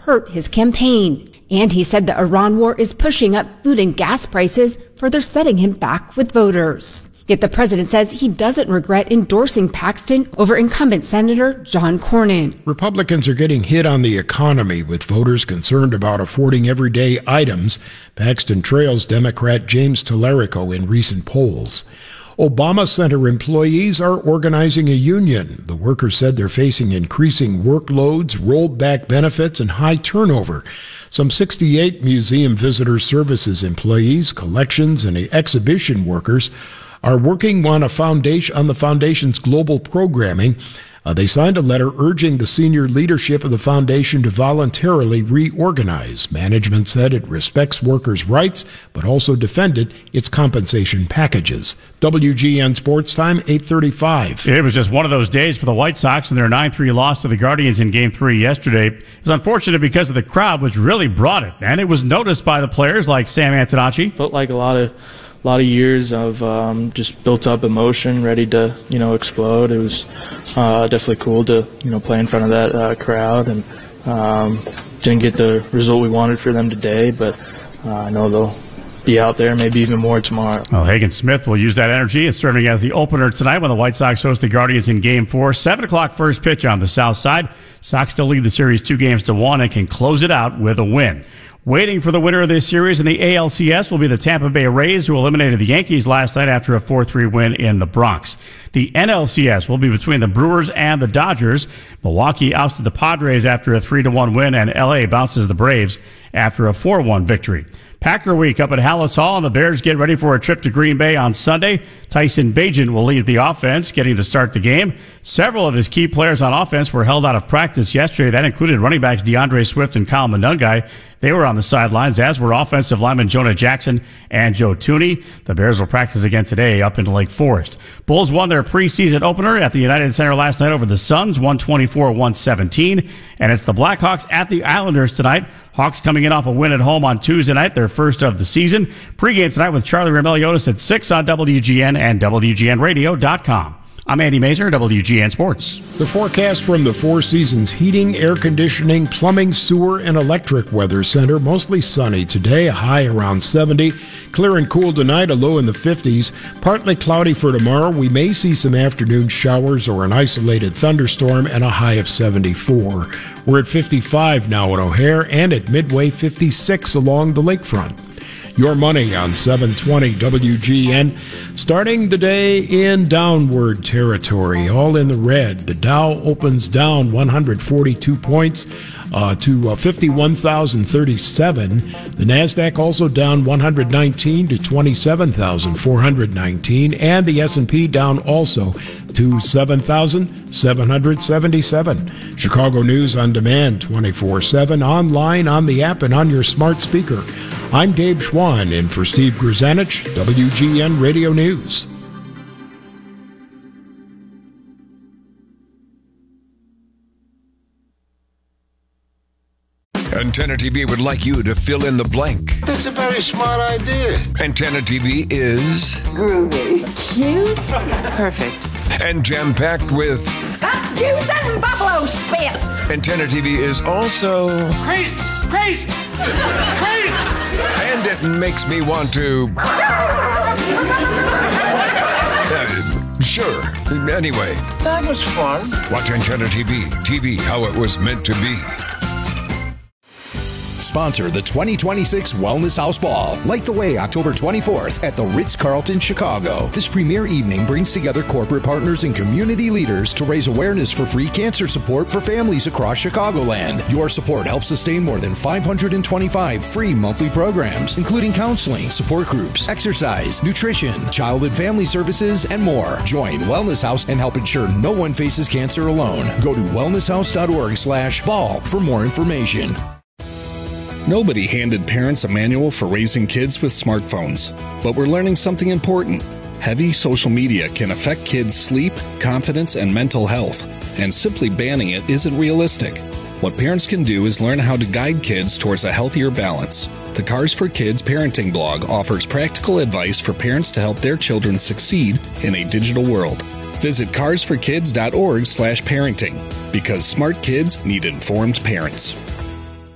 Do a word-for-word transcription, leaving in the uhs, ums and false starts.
hurt his campaign. And he said the Iran war is pushing up food and gas prices, further setting him back with voters. Yet the president says he doesn't regret endorsing Paxton over incumbent Senator John Cornyn. Republicans are getting hit on the economy, with voters concerned about affording everyday items. Paxton trails Democrat James Tallarico in recent polls. Obama Center employees are organizing a union. The workers said they're facing increasing workloads, rolled back benefits, and high turnover. Some sixty-eight Museum Visitor Services employees, collections, and exhibition workers are working on a foundation on the foundation's global programming. Uh, they signed a letter urging the senior leadership of the foundation to voluntarily reorganize. Management said it respects workers' rights, but also defended its compensation packages. W G N Sports Time, eight thirty-five. It was just one of those days for the White Sox in their nine three loss to the Guardians in Game three yesterday. It was unfortunate because of the crowd, which really brought it, and it was noticed by the players like Sam Antonacci. Felt like a lot of A lot of years of um, just built up emotion, ready to you know explode. It was uh, definitely cool to you know play in front of that uh, crowd, and um, didn't get the result we wanted for them today, but uh, I know they'll be out there, maybe even more tomorrow. Well, Hagen Smith will use that energy as serving as the opener tonight when the White Sox host the Guardians in Game Four. Seven o'clock first pitch on the south side. Sox still lead the series two games to one and can close it out with a win. Waiting for the winner of this series in the A L C S will be the Tampa Bay Rays, who eliminated the Yankees last night after a four three win in the Bronx. The N L C S will be between the Brewers and the Dodgers. Milwaukee ousted the Padres after a three to one win, and L A bounces the Braves after a four one victory. Packer Week up at Hallis Hall, and the Bears get ready for a trip to Green Bay on Sunday. Tyson Bagent will lead the offense, getting to start the game. Several of his key players on offense were held out of practice yesterday. That included running backs DeAndre Swift and Kyle Monungai. They were on the sidelines, as were offensive linemen Jonah Jackson and Joe Tooney. The Bears will practice again today up in Lake Forest. Bulls won their preseason opener at the United Center last night over the Suns, one twenty-four to one seventeen. And it's the Blackhawks at the Islanders tonight. Hawks coming in off a win at home on Tuesday night, their first of the season. Pre-game tonight with Charlie Roumeliotis at six on W G N and W G N radio dot com. I'm Andy Mazer, W G N Sports. The forecast from the Four Seasons Heating, Air Conditioning, Plumbing, Sewer, and Electric Weather Center. Mostly sunny today, a high around seventy. Clear and cool tonight, a low in the fifties. Partly cloudy for tomorrow. We may see some afternoon showers or an isolated thunderstorm, and a high of seventy-four. We're at fifty-five now at O'Hare, and at Midway, fifty-six along the lakefront. Your money on seven twenty W G N. Starting the day in downward territory, all in the red. The Dow opens down one hundred forty-two points uh, to uh, fifty-one thousand thirty-seven. The NASDAQ also down one hundred nineteen to twenty-seven thousand four hundred nineteen. And the S and P down also to seven thousand seven hundred seventy-seven. Chicago News on demand twenty-four seven, online, on the app, and on your smart speaker. I'm Dave Schwan, in for Steve Grzanich, W G N Radio News. Antenna T V would like you to fill in the blank. That's a very smart idea. Antenna T V is groovy, cute, perfect, and jam-packed with Scotch juice and buffalo spit. Antenna T V is also crazy, crazy, crazy, and it makes me want to. Uh, sure. Anyway, that was fun. Watch Antenna T V. T V how it was meant to be. Sponsor the twenty twenty-six Wellness House Ball. Light the way October twenty-fourth at the Ritz-Carlton, Chicago. This premier evening brings together corporate partners and community leaders to raise awareness for free cancer support for families across Chicagoland. Your support helps sustain more than five hundred twenty-five free monthly programs, including counseling, support groups, exercise, nutrition, child and family services, and more. Join Wellness House and help ensure no one faces cancer alone. Go to wellnesshouse.org slash ball for more information. Nobody handed parents a manual for raising kids with smartphones, but we're learning something important. Heavy social media can affect kids' sleep, confidence, and mental health, and simply banning it isn't realistic. What parents can do is learn how to guide kids towards a healthier balance. The Cars for Kids parenting blog offers practical advice for parents to help their children succeed in a digital world. Visit cars for kids dot org slash parenting, because smart kids need informed parents.